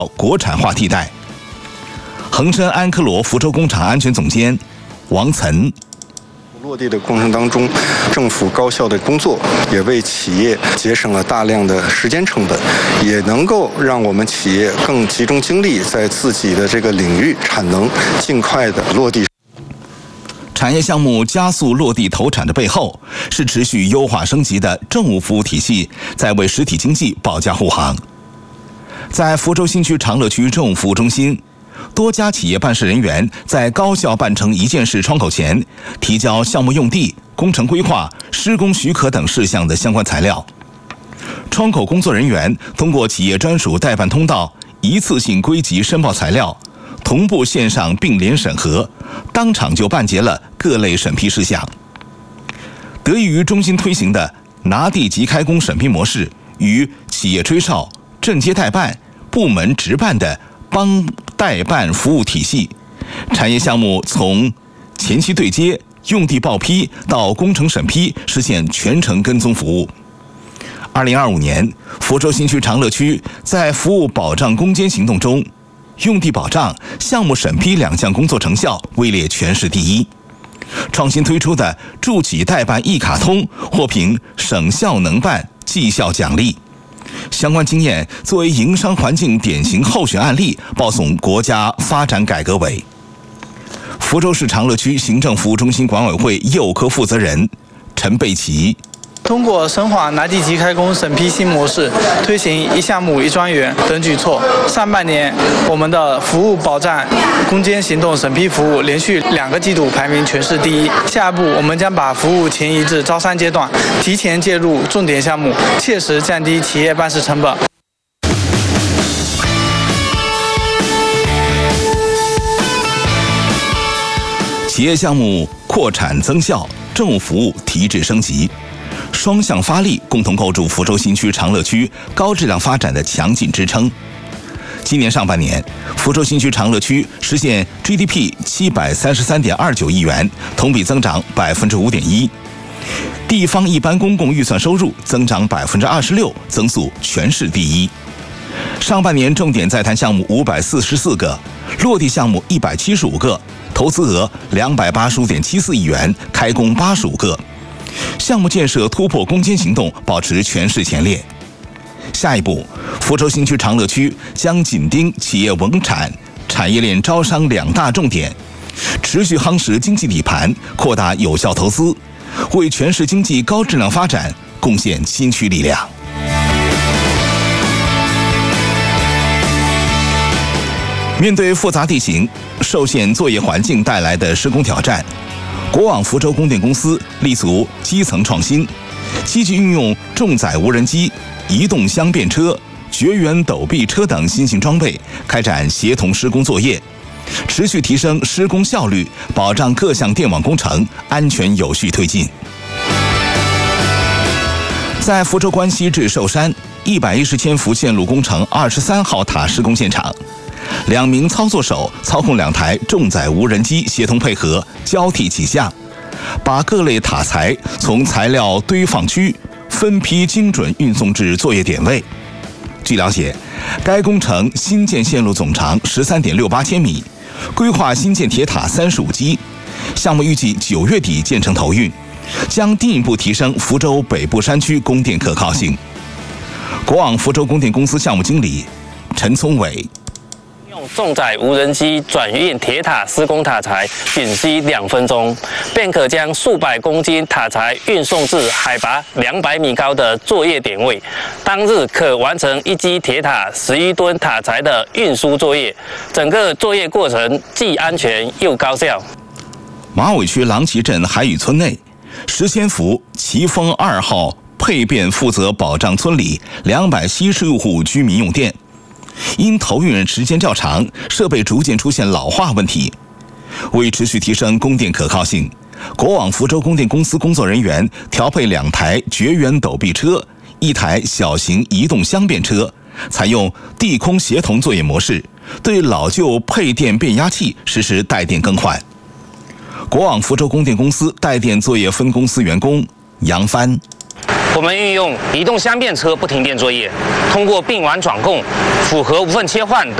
国产化替代。恒生安科罗福州工厂安全总监王岑。 落地的过程当中，政府高效的工作也为企业节省了大量的时间成本，也能够让我们企业更集中精力在自己的这个领域产能尽快的落地。 产业项目加速落地投产的背后，是持续优化升级的政务服务体系在为实体经济保驾护航。在福州新区长乐区政务服务中心，多家企业办事人员在高效办成一件事窗口前提交项目用地、工程规划、施工许可等事项的相关材料。窗口工作人员通过企业专属代办通道一次性归集申报材料，同步线上并联审核，当场就办结了各类审批事项。得益于中心推行的拿地即开工审批模式与企业吹哨、镇接代办、部门直办的帮代办服务体系，产业项目从前期对接、用地报批到工程审批实现全程跟踪服务。2025年，福州新区长乐区在服务保障攻坚行动中，用地保障、项目审批两项工作成效位列全市第一。创新推出的助企代办一卡通获评省效能办绩效奖励。相关经验作为营商环境典型候选案例，报送国家发展改革委。福州市长乐区行政服务中心管委会业务科负责人陈贝奇。 通过深化拿地即开工审批新模式，推行一项目一专员等举措，上半年我们的服务保障攻坚行动审批服务连续2个季度排名全市第一。下一步，我们将把服务前移至招商阶段，提前介入重点项目，切实降低企业办事成本。 企业项目扩产增效，政务服务提质升级，双向发力，共同构筑福州新区长乐区高质量发展的强劲支撑。今年上半年，福州新区长乐区实现 GDP 733.29亿元，同比增长5.1%，地方一般公共预算收入增长26%，增速全市第一。上半年重点在谈项目544个，落地项目175个，投资额285.74亿元，开工85个。项目建设突破攻坚行动保持全市前列。下一步，福州新区长乐区将紧盯企业稳产、产业链招商2大重点，持续夯实经济底盘，扩大有效投资，为全市经济高质量发展贡献新区力量。面对复杂地形、受限作业环境带来的施工挑战，国网福州供电公司立足基层创新，积极运用重载无人机、移动箱便车、绝缘陡壁车等新型装备，开展协同施工作业，持续提升施工效率，保障各项电网工程安全有序推进。在福州关西至寿山110千伏线路工程23号塔施工现场，2名操作手操控2台重载无人机协同配合，交替起降，把各类塔材从材料堆放区分批精准运送至作业点位。据了解，该工程新建线路总长13.68千米，规划新建铁塔35基，项目预计9月底建成投运，将进一步提升福州北部山区供电可靠性。国网福州供电公司项目经理陈聪伟。 用重载无人机转运铁塔施工塔材，仅需2分钟，便可将数百公斤塔材运送至海拔200米高的作业点位，当日可完成1基铁塔11吨塔材的运输作业，整个作业过程既安全又高效。 马尾区郎旗镇海屿村内，10千伏奇峰2号配变负责保障村里276户居民用电。因投运时间较长，设备逐渐出现老化问题。为持续提升供电可靠性，国网福州供电公司工作人员调配2台绝缘陡壁车、1台小型移动箱便车，采用地空协同作业模式，对老旧配电变压器实施带电更换。国网福州供电公司带电作业分公司员工杨帆。 我们运用移动箱便车不停电作业，通过并网转供、符合无缝切换等